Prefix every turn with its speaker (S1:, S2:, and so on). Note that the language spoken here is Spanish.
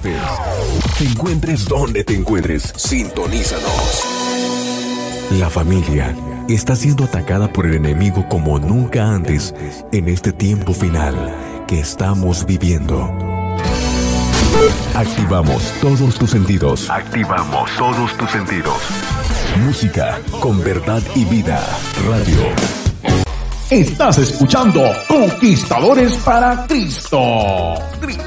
S1: estés, te encuentres donde te encuentres, sintonízanos. La familia está siendo atacada por el enemigo como nunca antes en este tiempo final que estamos viviendo. Activamos todos tus sentidos. Activamos todos tus sentidos. Música con verdad y vida. Radio.
S2: Estás escuchando Conquistadores para Cristo.